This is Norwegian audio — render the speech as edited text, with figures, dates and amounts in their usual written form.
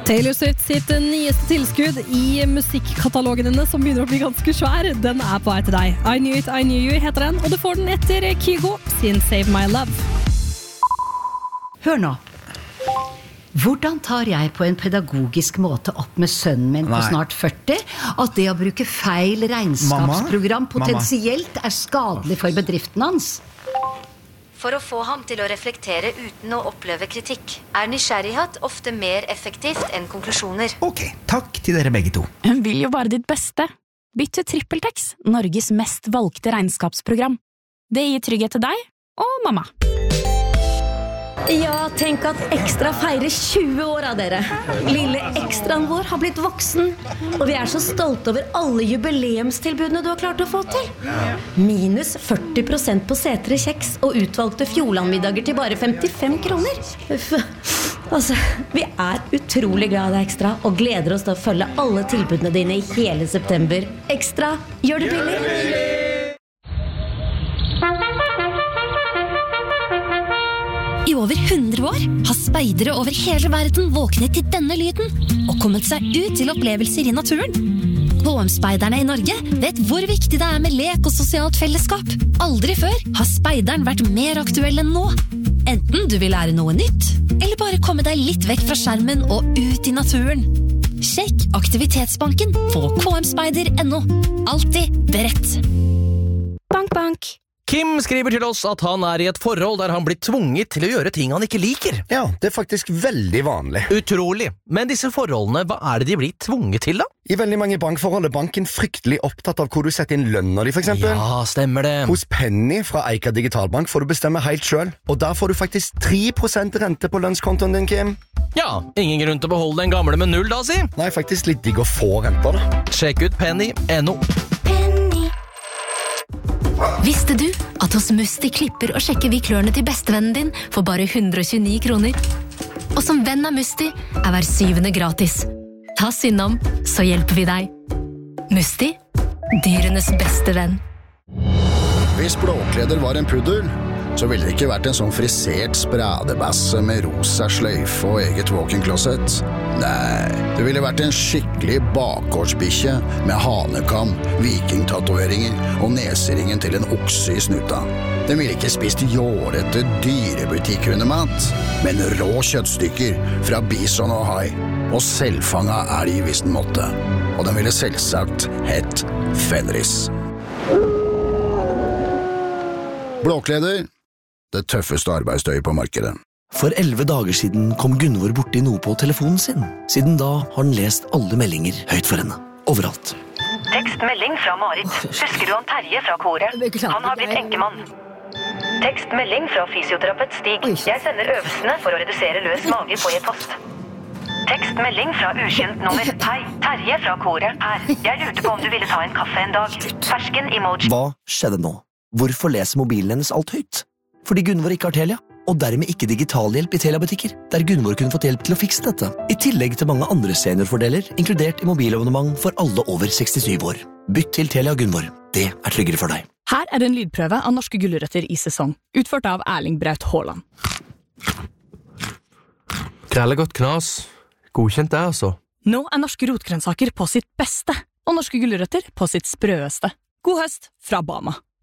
Taylor Swift sitt nyeste tilskudd I musikkatalogen hennes, som begynner å bli ganske svær, den på vei til deg. I Knew It, I Knew You heter den, og du får den etter Kygo sin Save My Love. Hør nå. Hvordan tar jeg på en pedagogisk måte opp med sønnen min på snart 40 at det å bruke feil regnskapsprogram potensielt skadelig for bedriften hans? For å få ham til å reflektere uten å oppleve kritikk, nysgjerrighet ofte mer effektivt enn konklusjoner. Ok, takk til dere begge to. Hun vil jo bare ditt beste. Bytt til TrippelTex, Norges mest valgte regnskapsprogram. Det gir trygghet til deg og mamma. Ja, tenk at Ekstra feirer 20 år av dere. Lille ekstraen vår har blitt voksen, og vi så stolte over alle jubileumstilbudene du har klart å få til. Minus 40% på setere kjeks og utvalgte Fjordlandmiddager til bare 55 kroner. Altså, vi utrolig glad i deg, Ekstra, og gleder oss til å følge alle tilbudene dine I hele september. Ekstra, gjør det billig! I over 100 år har speidere over hele verden våknet til denne lyden og kommet seg ut til opplevelser I naturen. KM-speiderne I Norge vet hvor viktig det med lek og sosialt fellesskap. Aldri før har speideren vært mer aktuell enn nå. Enten du vil lære noe nytt, eller bare komme deg litt vekk fra skjermen og ut I naturen. Sjekk Aktivitetsbanken på kmspeider.no. Alltid beredt. Bank, bank. Kim skriver til oss at han I et forhold der han blir tvunget til å gjøre ting han ikke liker. Ja, det faktisk veldig vanlig. Utrolig. Men disse forholdene, hva det de blir tvunget til da? I veldig mange bankforhold banken fryktelig opptatt av hvor du setter inn lønner di, for eksempel. Ja, stemmer det. Hos Penny fra Eika Digitalbank får du bestemme helt selv, og der får du faktisk 3% rente på lønnskontoen din, Kim. Ja, ingen grunn til å beholde den gamle med 0 da, si. Nei, faktisk litt digg å få renter da. Sjekk ut Penny.no. Visste du at hos Musti klipper og sjekker vi klørne til bestevennen din for bare 129 kroner? Og som venn av Musti hver 7. gratis. Ta oss innom, så hjelper vi deg. Musti, dyrenes beste venn. Hvis Blåkleder var en puddel, så ville det ikke vært en sånn frisert spradebasse med rosa sløyfe og eget walk-in-closet. Nei, det ville vært en skikkelig bakgårdsbikkje med hanekam, vikingtatoveringer og neseringen til en okse I snuta. Den ville ikke spist jålete dyrebutikkhundemat, men rå kjøttstykker fra bison og hai, og selvfanga elg hvis den måtte. Og den ville selvsagt hett Fenris. Blåkleder, det tøffeste arbeidsstøyet på markedet. For 11 dager siden kom Gunvor borti noe på telefonen sin. Siden da har han lest alle meldinger høyt for henne. Overalt. Tekstmelding fra Marit. Husker du han Terje fra koret? Han har blitt enkemann. Tekstmelding fra fysioterapeut Stig. Jeg sender øvelsene for å redusere løs mage på e-post. Tekstmelding fra ukjent nummer. Hei, Terje fra koret her. Jeg lurte på om du ville ta en kaffe en dag. Fersken emoji. Hva skjedde nå? Hvorfor leser mobilen hennes alt høyt? Fordi Gunvor ikke har Telia, og dermed ikke digitalhjelp I Telia-butikker, der Gunvor kunne fått hjelp til å fikse dette. I tillegg til mange andre seniorfordeler, inkludert I mobilabonnement for alle over 67 år. Bytt til Telia Gunvor. Det tryggere for deg. Her det en lydprøve av norske gulrøtter I sesong, utført av Erling Braut Haaland. Krellegodt knas. Godkjent det, altså. Nå norske rotgrønnsaker på sitt beste, og norske gulrøtter på sitt sprøeste. God høst fra Bama.